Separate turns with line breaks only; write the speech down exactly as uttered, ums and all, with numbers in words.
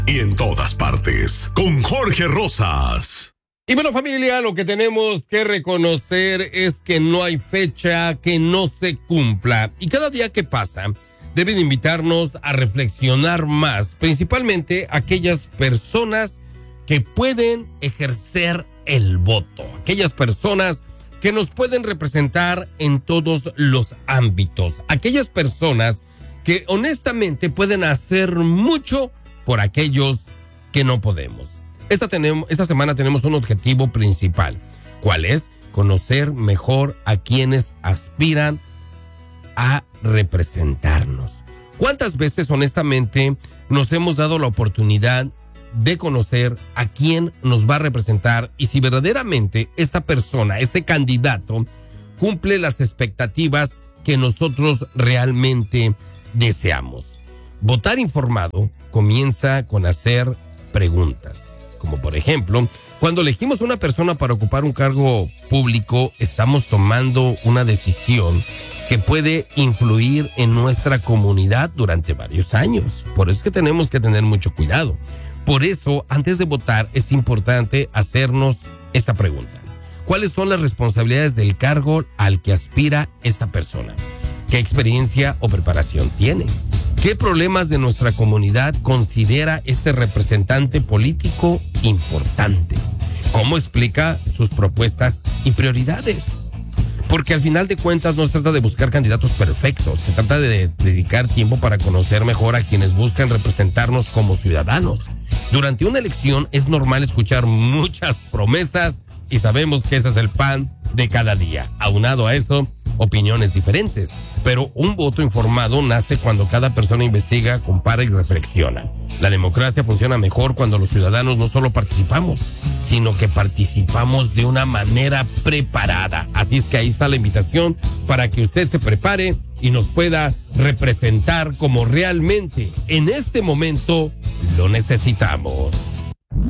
y en todas partes, con Jorge Rosas.
Y bueno, familia, lo que tenemos que reconocer es que no hay fecha que no se cumpla. Y cada día que pasa, deben invitarnos a reflexionar más, principalmente aquellas personas que pueden ejercer el voto, aquellas personas que nos pueden representar en todos los ámbitos, aquellas personas que honestamente pueden hacer mucho por aquellos que no podemos. Esta, tenemos, esta semana tenemos un objetivo principal. ¿Cuál es? Conocer mejor a quienes aspiran a representarnos. ¿Cuántas veces honestamente nos hemos dado la oportunidad de conocer a quién nos va a representar y si verdaderamente esta persona, este candidato, cumple las expectativas que nosotros realmente deseamos? Votar informado comienza con hacer preguntas. Como por ejemplo, cuando elegimos una persona para ocupar un cargo público, estamos tomando una decisión que puede influir en nuestra comunidad durante varios años. Por eso es que tenemos que tener mucho cuidado. Por eso, antes de votar, es importante hacernos esta pregunta. ¿Cuáles son las responsabilidades del cargo al que aspira esta persona? ¿Qué experiencia o preparación tiene? ¿Qué problemas de nuestra comunidad considera este representante político importante? ¿Cómo explica sus propuestas y prioridades? Porque al final de cuentas no se trata de buscar candidatos perfectos, se trata de dedicar tiempo para conocer mejor a quienes buscan representarnos como ciudadanos. Durante una elección es normal escuchar muchas promesas y sabemos que ese es el pan de cada día. Aunado a eso, opiniones diferentes. Pero un voto informado nace cuando cada persona investiga, compara y reflexiona. La democracia funciona mejor cuando los ciudadanos no solo participamos, sino que participamos de una manera preparada. Así es que ahí está la invitación para que usted se prepare y nos pueda representar como realmente en este momento lo necesitamos.